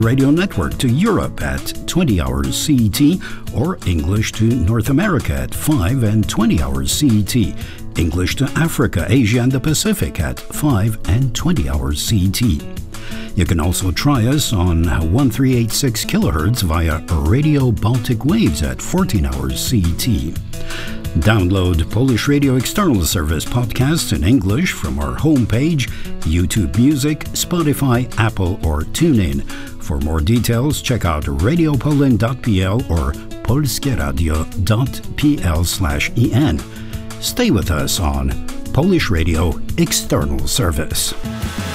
Radio Network to Europe at 20 hours CET, or English to North America at 5 and 20 hours CET. English to Africa, Asia and the Pacific at 5 and 20 hours CET. You can also try us on 1386 kHz via Radio Baltic Waves at 14 hours CET. Download Polish Radio External Service podcasts in English from our homepage, YouTube Music, Spotify, Apple or TuneIn. For more details, check out radiopoland.pl or polskieradio.pl/en. Stay with us on Polish Radio External Service.